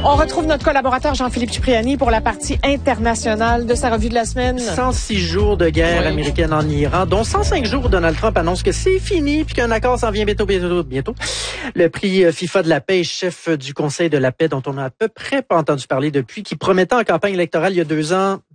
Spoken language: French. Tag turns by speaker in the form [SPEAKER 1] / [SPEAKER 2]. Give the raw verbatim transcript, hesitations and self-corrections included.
[SPEAKER 1] On retrouve notre collaborateur Jean-Philippe Cipriani pour la partie internationale de sa revue de la semaine.
[SPEAKER 2] cent six jours de guerre oui. américaine en Iran, dont cent cinq jours où Donald Trump annonce que c'est fini puis qu'un accord s'en vient bientôt, bientôt, bientôt. Le prix FIFA de la paix, chef du Conseil de la paix dont on a à peu près pas entendu parler depuis, qui promettait en campagne électorale il y a deux ans